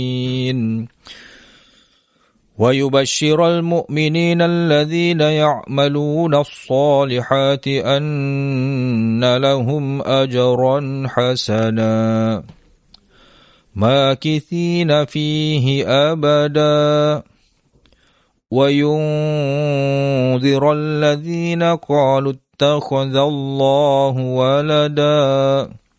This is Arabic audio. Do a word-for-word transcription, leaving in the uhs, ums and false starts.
ويبشر المؤمنين الذين يعملون الصالحات أن لهم أجرا حسنا ماكثين فيه أبدا وينذر الذين قالوا اتخذ الله ولدا